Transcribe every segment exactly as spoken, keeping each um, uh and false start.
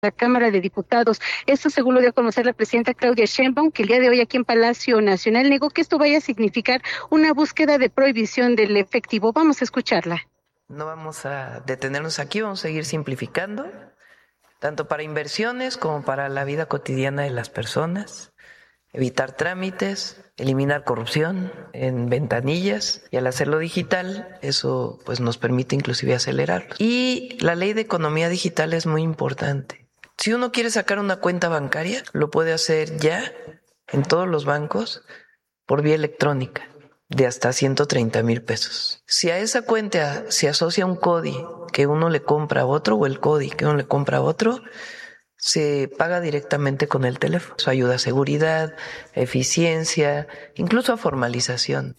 la Cámara de Diputados. Esto según lo dio a conocer la presidenta Claudia Sheinbaum, que el día de hoy aquí en Palacio Nacional negó que esto vaya a significar una búsqueda de prohibición del efectivo. Vamos a escucharla. No vamos a detenernos aquí, vamos a seguir simplificando, tanto para inversiones como para la vida cotidiana de las personas, evitar trámites, eliminar corrupción en ventanillas, y al hacerlo digital, eso pues nos permite inclusive acelerarlo. Y la ley de economía digital es muy importante. Si uno quiere sacar una cuenta bancaria, lo puede hacer ya en todos los bancos por vía electrónica, de hasta ciento treinta mil pesos. Si a esa cuenta se asocia un CODI que uno le compra a otro, o el CODI que uno le compra a otro, se paga directamente con el teléfono. Eso ayuda a seguridad, a eficiencia, incluso a formalización.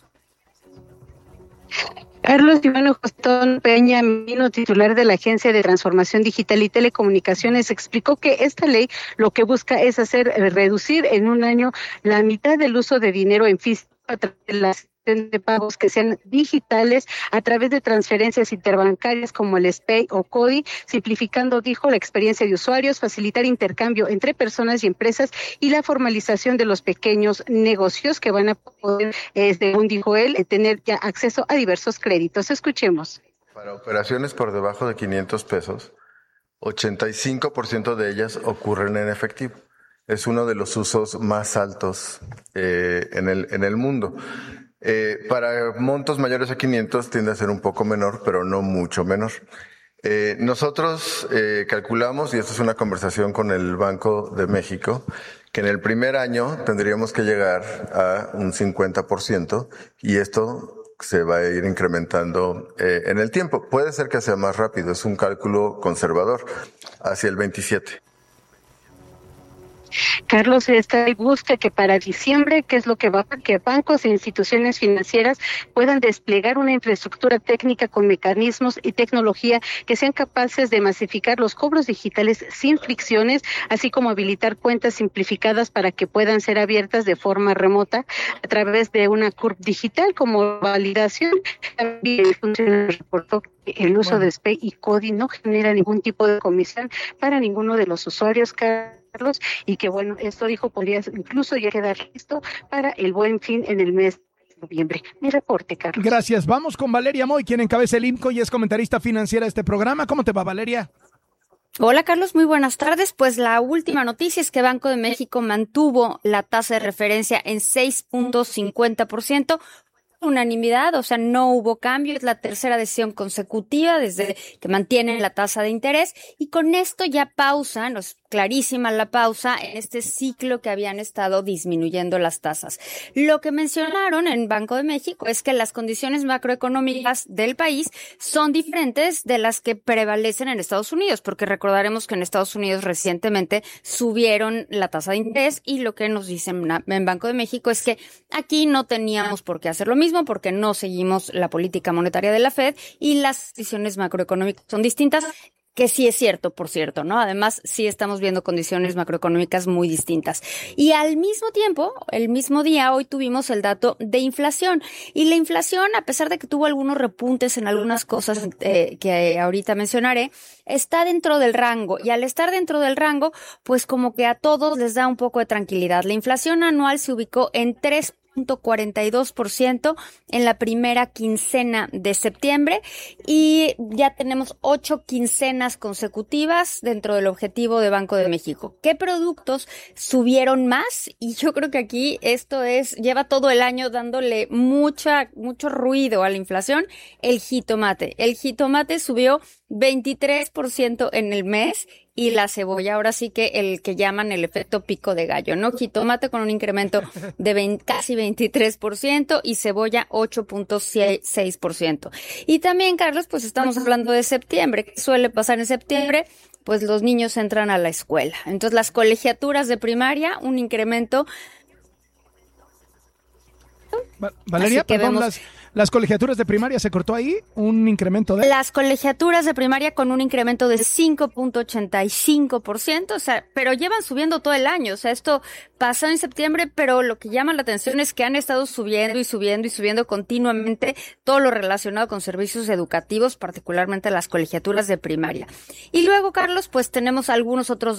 Carlos Iván Jostón Peña Mino, titular de la Agencia de Transformación Digital y Telecomunicaciones, explicó que esta ley lo que busca es hacer reducir en un año la mitad del uso de dinero en físico a través de las de pagos que sean digitales a través de transferencias interbancarias como el SPEI o CODI, simplificando, dijo, la experiencia de usuarios, facilitar intercambio entre personas y empresas y la formalización de los pequeños negocios que van a poder, eh, según dijo él, tener ya acceso a diversos créditos. Escuchemos. Para operaciones por debajo de quinientos pesos, ochenta y cinco por ciento de ellas ocurren en efectivo. Es uno de los usos más altos eh, en el, en el mundo. Eh, para montos mayores a quinientos tiende a ser un poco menor, pero no mucho menor. Eh, nosotros eh, calculamos, y esto es una conversación con el Banco de México, que en el primer año tendríamos que llegar a un cincuenta por ciento y esto se va a ir incrementando eh, en el tiempo. Puede ser que sea más rápido, es un cálculo conservador, hacia el veintisiete. Carlos, esta busca que para diciembre, ¿qué es lo que va? Que bancos e instituciones financieras puedan desplegar una infraestructura técnica con mecanismos y tecnología que sean capaces de masificar los cobros digitales sin fricciones, así como habilitar cuentas simplificadas para que puedan ser abiertas de forma remota a través de una C U R P digital como validación. También reportó que el uso bueno. de SPEI y CODI no genera ningún tipo de comisión para ninguno de los usuarios, Carlos, y que bueno, esto dijo podría incluso ya quedar listo para el Buen Fin en el mes de noviembre. Mi reporte, Carlos. Gracias. Vamos con Valeria Moy, quien encabeza el IMCO y es comentarista financiera de este programa. ¿Cómo te va, Valeria? Hola, Carlos, muy buenas tardes. Pues la última noticia es que Banco de México mantuvo la tasa de referencia en seis punto cincuenta por ciento. Unanimidad, o sea, no hubo cambio, es la tercera decisión consecutiva desde que mantienen la tasa de interés y con esto ya pausan, es clarísima la pausa en este ciclo que habían estado disminuyendo las tasas. Lo que mencionaron en Banco de México es que las condiciones macroeconómicas del país son diferentes de las que prevalecen en Estados Unidos, porque recordaremos que en Estados Unidos recientemente subieron la tasa de interés y lo que nos dicen en Banco de México es que aquí no teníamos por qué hacer lo mismo porque no seguimos la política monetaria de la Fed y las decisiones macroeconómicas son distintas, que sí es cierto, por cierto, ¿no? Además, sí estamos viendo condiciones macroeconómicas muy distintas. Y al mismo tiempo, el mismo día, hoy tuvimos el dato de inflación. Y la inflación, a pesar de que tuvo algunos repuntes en algunas cosas eh, que ahorita mencionaré, está dentro del rango. Y al estar dentro del rango, pues como que a todos les da un poco de tranquilidad. La inflación anual se ubicó en tres punto cuarenta y dos por ciento en la primera quincena de septiembre y ya tenemos ocho quincenas consecutivas dentro del objetivo de Banco de México. ¿Qué productos subieron más? Y yo creo que aquí esto es, lleva todo el año dándole mucha, mucho ruido a la inflación. El jitomate. El jitomate subió veintitrés por ciento en el mes y la cebolla, ahora sí que el que llaman el efecto pico de gallo, ¿no? Jitomate con un incremento de veinte, casi veintitrés por ciento y cebolla ocho punto seis por ciento. Y también, Carlos, pues estamos hablando de septiembre. ¿Qué suele pasar en septiembre? Pues los niños entran a la escuela. Entonces, las colegiaturas de primaria, un incremento. Va- Valeria, perdón, vemos... las... Las colegiaturas de primaria, ¿se cortó ahí un incremento de...? Las colegiaturas de primaria con un incremento de cinco punto ochenta y cinco por ciento, o sea, pero llevan subiendo todo el año, o sea, esto pasó en septiembre, pero lo que llama la atención es que han estado subiendo y subiendo y subiendo continuamente todo lo relacionado con servicios educativos, particularmente las colegiaturas de primaria. Y luego, Carlos, pues tenemos algunos otros